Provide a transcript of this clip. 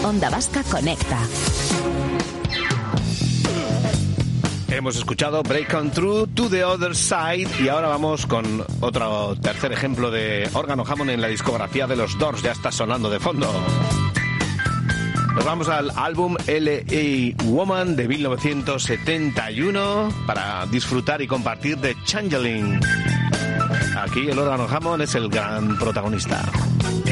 Onda Vasca Conecta. Hemos escuchado Break On Through to the Other Side y ahora vamos con otro tercer ejemplo de órgano Hammond en la discografía de los Doors. Ya está sonando de fondo. Nos vamos al álbum L.A. Woman de 1971 para disfrutar y compartir de Changeling. Aquí el órgano Hammond es el gran protagonista.